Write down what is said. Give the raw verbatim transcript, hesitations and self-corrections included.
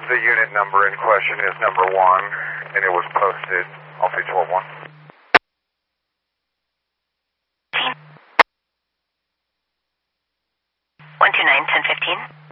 The unit number in question is number one, and it was posted off a twelve one. one two nine, ten fifteen.